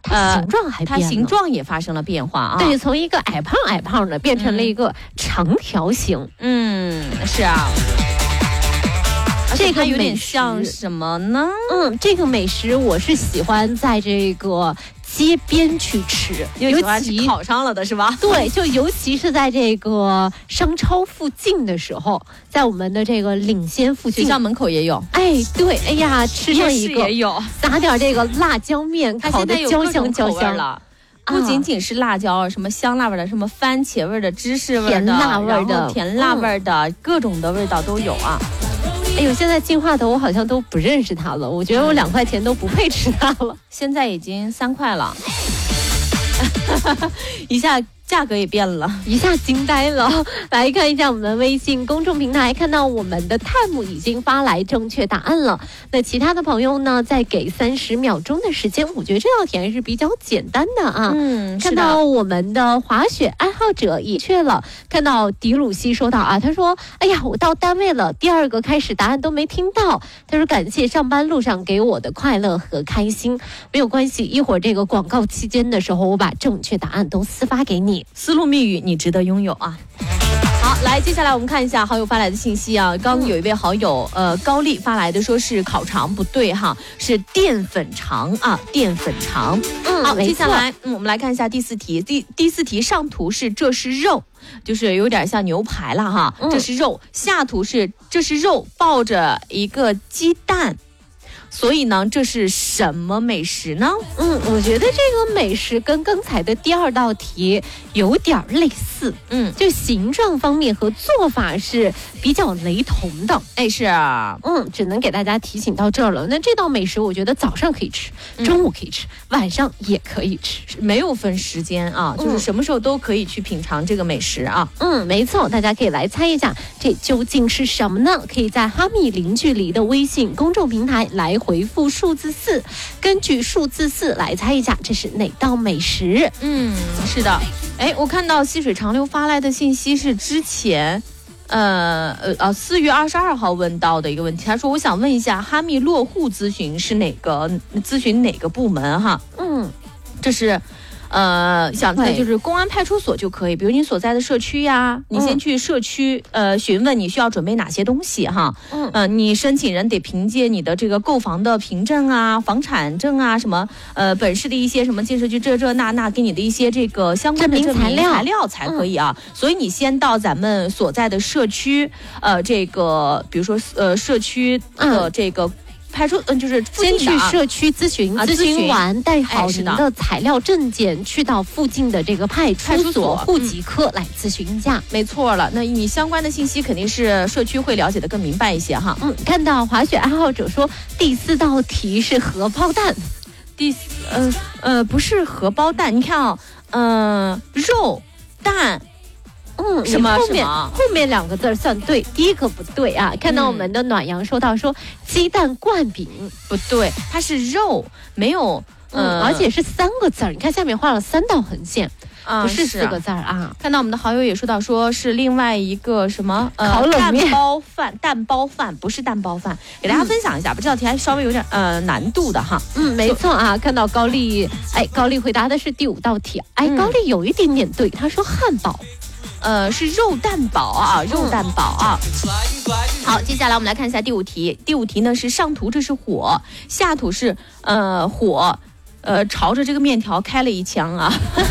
形状还变了， 它形状也发生了变化啊。 对，从一个矮胖的变成了一个长条形。 是啊。 这个有点像什么呢？ 这个美食我是喜欢在这个街边去吃， 尤其烤上了的是吧？ 对，就尤其是在这个商超附近的时候，在我们的这个领先附近， 学校门口也有。 哎，对，哎呀，吃上一个也有， 撒点这个辣椒面，烤的焦香了。不仅仅是辣椒，什么香辣味的，什么番茄味的、芝士味的、 甜辣味的、 甜辣味的，各种的味道都有啊。 哎呦，现在进化的我好像都不认识它了，我觉得我2块钱都不配吃它了。 现在已经3块了，一下价格也变了， 一下惊呆了。来看一下我们的微信公众平台，看到我们的 Time 已经发来正确答案了。那其他的朋友呢，再给30秒钟的时间。我觉得这道题还是比较简单的啊。看到我们的滑雪爱好者也确了。看到迪鲁西说到啊，他说：“哎呀，我到单位了，第2个开始答案都没听到。”他说：“感谢上班路上给我的快乐和开心。”没有关系，一会儿这个广告期间的时候，我把正确答案都私发给你。 丝路密语，你值得拥有啊！好，来，接下来我们看一下好友发来的信息啊。刚有一位好友高丽发来的，说是烤肠，不对哈，是淀粉肠啊，淀粉肠。好，接下来我们来看一下第4题。第4题上图是这是肉，就是有点像牛排了哈，这是肉。下图是这是肉抱着一个鸡蛋。所以呢，这是什么美食呢？ 我觉得这个美食跟刚才的第2道题有点类似，就形状方面和做法是比较雷同的。 哎，是啊， 只能给大家提醒到这儿了。那这道美食，我觉得早上可以吃，中午可以吃，晚上也可以吃， 没有分时间啊，就是什么时候都可以去品尝这个美食啊。 没错，大家可以来猜一下，这究竟是什么呢？可以在哈密零距离的微信公众平台来回复数字4，根据数字4来猜一下这是哪道美食。 是的。哎，我看到细水长流发来的信息是之前4月22号问到的一个问题，他说我想问一下哈密落户咨询是咨询哪个部门哈？这是想在就是公安派出所就可以，比如你所在的社区呀，你先去社区询问你需要准备哪些东西哈。你申请人得凭借你的这个购房的凭证啊、房产证啊什么本市的一些什么建设局这那给你的一些这个相关的证明材料才可以啊。所以你先到咱们所在的社区这个比如说社区的这个。就是先去社区咨询完，带好您的材料证件，去到附近的这个派出所、户籍科来咨询一下。 没错了，那你相关的信息肯定是社区会了解的更明白一些哈。 看到滑雪爱好者说第4道题是荷包蛋， 不是荷包蛋，你看肉蛋。什么后面2个字算对，第1个不对啊。看到我们的暖阳说到说鸡蛋灌饼不对，它是肉，没有而且是3个字，你看下面画了3道横线。不是4个字啊。 看到我们的好友也说到说是另外一个什么烤冷面蛋包饭不是蛋包饭，给大家分享一下吧。这道题还稍微有点难度的哈。 没错啊。看到高丽回答的是第5道题，高丽有一点点对，他说汉堡。 是肉蛋堡啊，肉蛋堡啊。好，接下来我们来看一下第5题。第5题呢是上图这是火，下图是火，朝着这个面条开了一枪啊。